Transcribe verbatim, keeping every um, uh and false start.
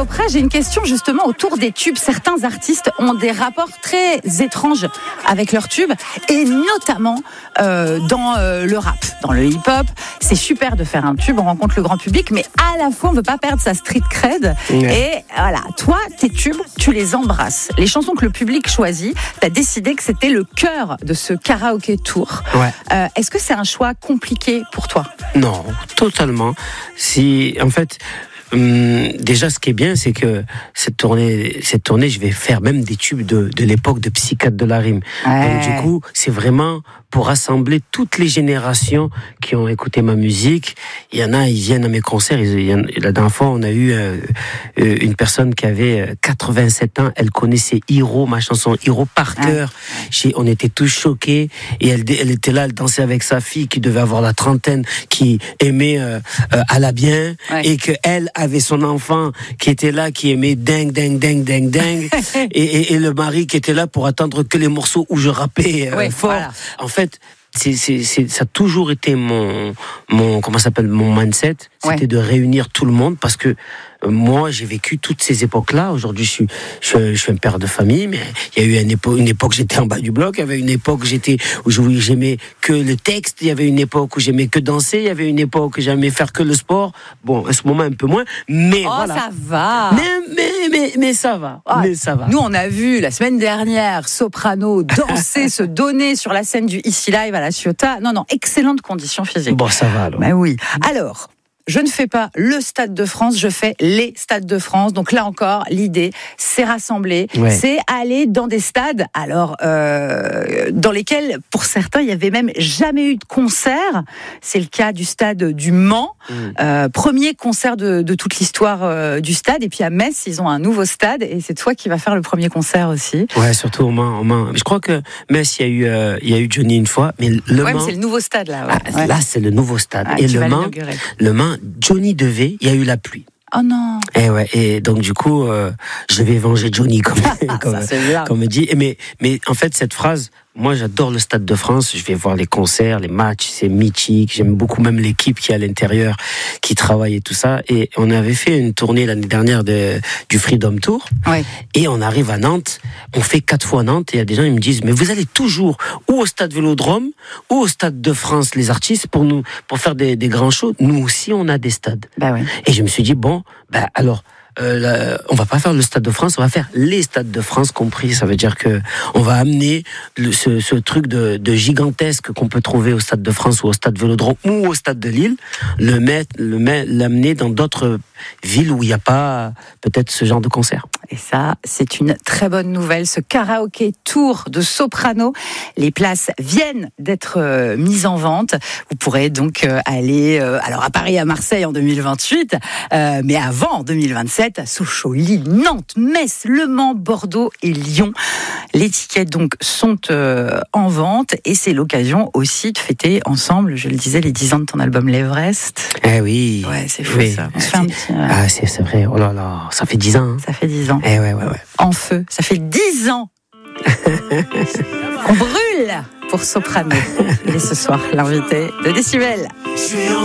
Sopra, j'ai une question justement autour des tubes. Certains artistes ont des rapports très étranges avec leurs tubes, et notamment euh, dans euh, le rap, dans le hip-hop. C'est super de faire un tube, on rencontre le grand public, mais à la fois on veut pas perdre sa street cred. Ouais. Et voilà, toi, tes tubes, tu les embrasses. Les chansons que le public choisit, t'as décidé que c'était le cœur de ce karaoké tour. Ouais. Euh, est-ce que c'est un choix compliqué pour toi ? Non, totalement. Si, en fait, hum, déjà, ce qui est bien, c'est que cette tournée, cette tournée, je vais faire même des tubes de, de l'époque de Psychiatre de la rime. Ouais. Donc, du coup, c'est vraiment pour rassembler toutes les générations qui ont écouté ma musique. Il y en a, ils viennent à mes concerts. Il y en, la dernière fois, on a eu euh, une personne qui avait quatre-vingt-sept ans. Elle connaissait Hiro, ma chanson Hiro par cœur. Ouais. On était tous choqués. Et elle, elle était là, elle dansait avec sa fille qui devait avoir la trentaine, qui aimait euh, euh, Alla bien. Ouais. Et que elle avait son enfant qui était là, qui aimait Ding, Ding, Ding, Ding, Ding. et, et, et le mari qui était là pour attendre que les morceaux où je rappais euh, ouais, fort. Voilà. En fait, C'est, c'est, c'est, ça a toujours été mon, mon, comment ça s'appelle, mon mindset. C'était ouais. de réunir tout le monde parce que euh, moi, j'ai vécu toutes ces époques-là. Aujourd'hui, je suis, je, je suis un père de famille, mais il y a eu une époque, une époque, j'étais en bas du bloc. Il y avait une époque, j'étais, où j'aimais que le texte. Il y avait une époque où j'aimais que danser. Il y avait une époque où j'aimais faire que le sport. Bon, à ce moment, un peu moins. Mais oh, voilà. ça va. Mais, mais, mais, mais ça va. Ah, mais ça va. Nous, on a vu la semaine dernière Soprano danser, se donner sur la scène du Ici Live à la Ciotat. Non, non, excellente condition physique. Bon, ça va alors. Ben oui. Alors, je ne fais pas le Stade de France, je fais les Stades de France. Donc là encore, l'idée, c'est rassembler, ouais. c'est aller dans des stades, alors euh, dans lesquels, pour certains, il n'y avait même jamais eu de concert. C'est le cas du stade du Mans, mmh. euh, premier concert de, de toute l'histoire euh, du stade. Et puis à Metz, ils ont un nouveau stade, et c'est toi qui vas faire le premier concert aussi. Ouais, surtout au Mans. Au Mans. Je crois que Metz, il y a eu, euh, il y a eu Johnny une fois, mais le ouais, Mans. Mais c'est le nouveau stade là. Ouais. Ah, ouais. Là, c'est le nouveau stade. Ah, et le Mans, le Mans. Johnny devait, il y a eu la pluie. Oh non. Et ouais, et donc du coup, euh, je vais venger Johnny comme comme, comme me dit. Et mais mais en fait cette phrase, moi j'adore le Stade de France. Je vais voir les concerts, les matchs, c'est mythique. J'aime beaucoup même l'équipe qui est à l'intérieur, qui travaille et tout ça. Et on avait fait une tournée l'année dernière de, du Freedom Tour. Ouais. Et on arrive à Nantes, on fait quatre fois Nantes. Et il y a des gens ils me disent mais vous allez toujours ou au Stade Vélodrome ou au Stade de France les artistes pour nous pour faire des, des grands shows. Nous aussi on a des stades. Bah ouais. Et je me suis dit bon. Ben alors, euh, là, on va pas faire le Stade de France, on va faire les Stades de France compris. Ça veut dire que on va amener le, ce, ce truc de, de gigantesque qu'on peut trouver au Stade de France ou au Stade Vélodrome ou au Stade de Lille, le mettre, le mettre, l'amener dans d'autres villes où il n'y a pas peut-être ce genre de concert. Et ça, c'est une très bonne nouvelle. Ce karaoké tour de Soprano, les places viennent d'être euh, mises en vente. Vous pourrez donc euh, aller, euh, alors à Paris, à Marseille en deux mille vingt-huit, euh, mais avant en deux mille vingt-sept, à Sochaux, Lille, Nantes, Metz, Le Mans, Bordeaux et Lyon. Les tickets donc sont euh, en vente et c'est l'occasion aussi de fêter ensemble, je le disais, les dix ans de ton album L'Everest. Eh oui. Ouais, c'est fou oui. ça. On se fait un petit, euh... Ah, c'est, c'est vrai. Oh là là, ça fait dix ans. Hein. Ça fait dix ans. Eh ouais, ouais, ouais. En feu, ça fait dix ans. On brûle pour Soprano. Il est ce soir l'invité de Décibel.